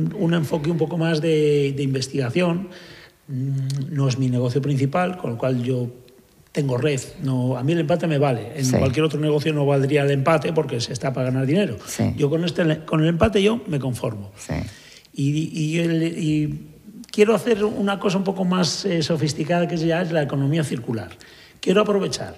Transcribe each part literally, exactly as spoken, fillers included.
un, un enfoque un poco más de, de investigación. No es mi negocio principal, con lo cual yo tengo red. No, a mí el empate me vale. En sí. cualquier otro negocio no valdría el empate porque se está para ganar dinero. Sí. Yo con, este, con el empate yo me conformo. Sí. Y, y, el, y quiero hacer una cosa un poco más eh, sofisticada, que ya es la economía circular. Quiero aprovechar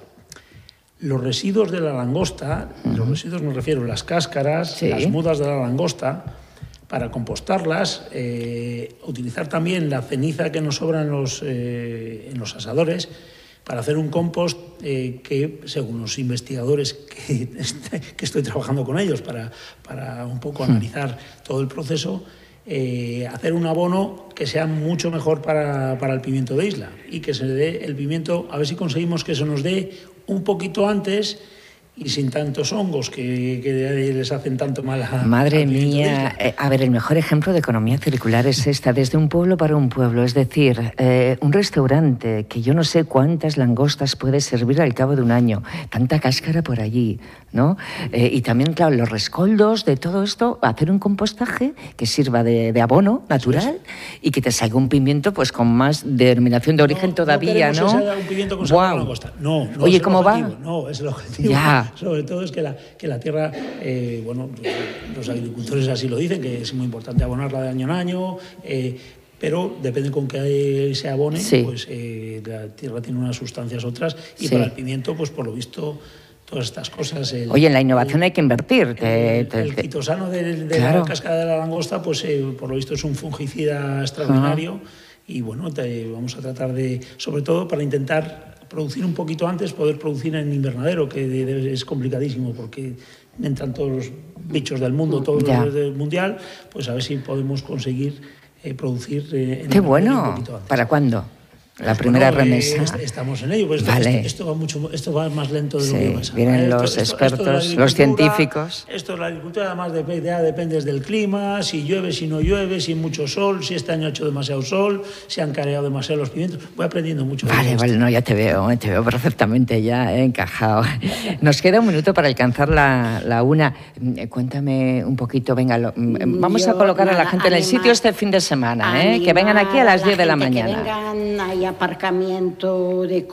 los residuos de la langosta, uh-huh. los residuos me refiero a las cáscaras, sí. las mudas de la langosta, para compostarlas, eh, utilizar también la ceniza que nos sobra en los, eh, en los asadores, para hacer un compost eh, que, según los investigadores que, que estoy trabajando con ellos, para, para un poco analizar todo el proceso, eh, hacer un abono que sea mucho mejor para, para el pimiento de isla y que se dé el pimiento, a ver si conseguimos que se nos dé un poquito antes y sin tantos hongos que, que les hacen tanto mal a... Madre mía, eh, a ver, el mejor ejemplo de economía circular es esta, desde un pueblo para un pueblo, es decir, eh, un restaurante que yo no sé cuántas langostas puede servir al cabo de un año, tanta cáscara por allí, ¿no? Eh, y también, claro, los rescoldos de todo esto, hacer un compostaje que sirva de, de abono natural y que te salga un pimiento pues con más denominación de origen no, todavía, ¿no? No un pimiento con sabor a langosta. No, no. Oye, es ¿cómo objetivo. va? No, es el objetivo. Ya. Sobre todo es que la, que la tierra, eh, bueno, los agricultores así lo dicen, que es muy importante abonarla de año en año, eh, pero depende con qué se abone, sí. pues eh, la tierra tiene unas sustancias otras y sí. para el pimiento, pues por lo visto, todas estas cosas... El, Oye, en la innovación el, hay que invertir. Te, el, te, el te... quitosano de, de claro. la cáscara de la langosta, pues eh, por lo visto es un fungicida extraordinario uh-huh. y bueno, te, vamos a tratar de, sobre todo para intentar... producir un poquito antes, poder producir en invernadero, que de, de, es complicadísimo porque entran todos los bichos del mundo, todo el mundial, pues a ver si podemos conseguir eh, producir eh, en Qué bueno. Un poquito antes. ¿Para cuándo? La pues primera bueno, remesa. Eh, estamos en ello, pues vale. esto, esto, va mucho, esto va más lento de sí, lo que yo pensaba. Vienen esto, los esto, expertos, esto los científicos. Esto es la agricultura, además de, ya dependes del clima, si llueve, si no llueve, si hay mucho sol, si este año ha hecho demasiado sol, si han careado demasiado los pimientos. Voy aprendiendo mucho. Vale, vale, no, ya te veo, te veo perfectamente ya eh, encajado. Nos queda un minuto para alcanzar la, la una. Cuéntame un poquito, venga, lo, vamos yo, a colocar nada, a la gente animar, en el sitio este fin de semana, eh, que vengan aquí a las diez de la mañana. Que vengan, hay aparcamiento de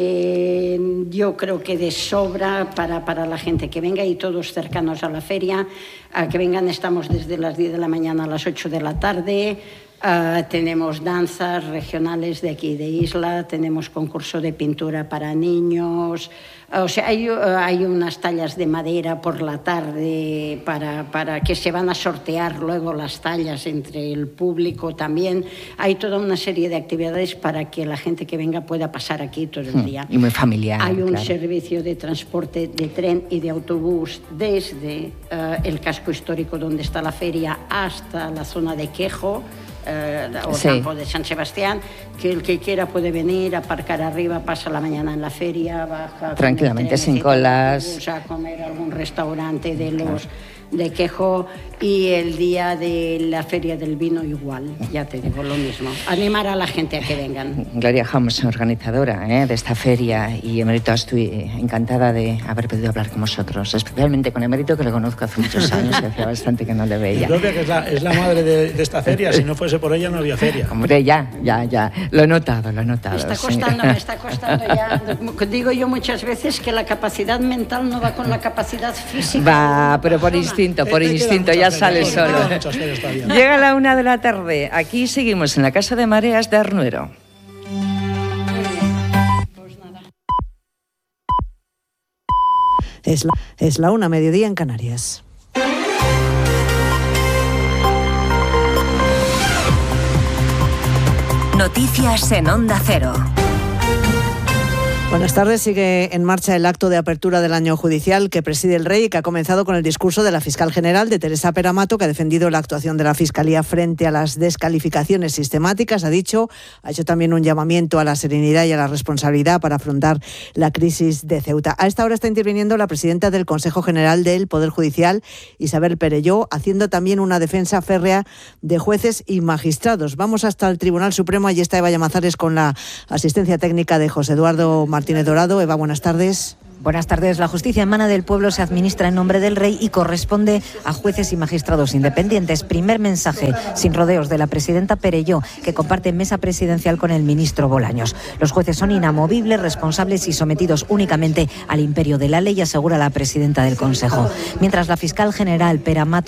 coche, yo creo que de sobra para, para la gente que venga y todos cercanos a la feria. A que vengan, estamos desde las diez de la mañana a las ocho de la tarde. Uh, tenemos danzas regionales de aquí de Isla, tenemos concurso de pintura para niños, uh, o sea, hay, uh, hay unas tallas de madera por la tarde para, para que se van a sortear luego las tallas entre el público también. Hay toda una serie de actividades para que la gente que venga pueda pasar aquí todo el día. Y muy familiar. Hay un claro. servicio de transporte de tren y de autobús desde uh, el casco histórico donde está la feria hasta la zona de Quejo, Eh, o sí. campo de San Sebastián, que el que quiera puede venir, aparcar arriba, pasa la mañana en la feria, baja tranquilamente, sin colas, a comer a algún restaurante de los de Quejo, y el día de la Feria del Vino igual, ya te digo lo mismo. Animar a la gente a que vengan. Gloria Homs, organizadora ¿eh? de esta feria, y Emérito, estoy encantada de haber podido hablar con vosotros, especialmente con Emérito, que lo conozco hace muchos años y hacía bastante que no le veía. Gloria, que es la, es la madre de, de esta feria, si no fuese por ella no había feria. Hombre, ya, ya, ya, lo he notado, lo he notado. Me está costando, sí. me está costando ya. Digo yo muchas veces que la capacidad mental no va con la capacidad física. Va, pero por instinto, por instinto, ya sale solo. Llega la una de la tarde. Aquí seguimos en la Casa de Mareas de Arnuero. Es la, es la una, mediodía en Canarias. Noticias en Onda Cero. Buenas tardes. Sigue en marcha el acto de apertura del año judicial que preside el Rey y que ha comenzado con el discurso de la fiscal general, de Teresa Peramato, que ha defendido la actuación de la Fiscalía frente a las descalificaciones sistemáticas. Ha dicho, ha hecho también un llamamiento a la serenidad y a la responsabilidad para afrontar la crisis de Ceuta. A esta hora está interviniendo la presidenta del Consejo General del Poder Judicial, Isabel Perelló, haciendo también una defensa férrea de jueces y magistrados. Vamos hasta el Tribunal Supremo. Allí está Eva Llamazares con la asistencia técnica de José Eduardo Martínez Dorado. Eva, buenas tardes. Buenas tardes. La justicia emana del pueblo, se administra en nombre del rey y corresponde a jueces y magistrados independientes. Primer mensaje, sin rodeos, de la presidenta Perelló, que comparte mesa presidencial con el ministro Bolaños. Los jueces son inamovibles, responsables y sometidos únicamente al imperio de la ley, asegura la presidenta del Consejo. Mientras la fiscal general Pera Mato